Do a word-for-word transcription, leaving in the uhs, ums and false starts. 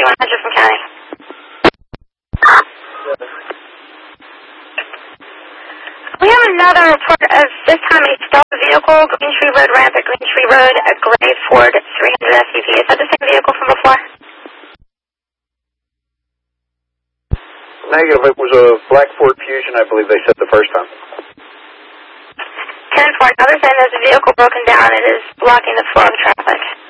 thirty-one hundred from County. We have another report of this time a stalled vehicle, Green Tree Road ramp at Green Tree Road, a gray Ford three hundred S U V. Is that the same vehicle from before? Negative, it was a black Ford Fusion, I believe they said the first time. ten four, now they're saying there's a vehicle broken down. It is blocking the flow of traffic.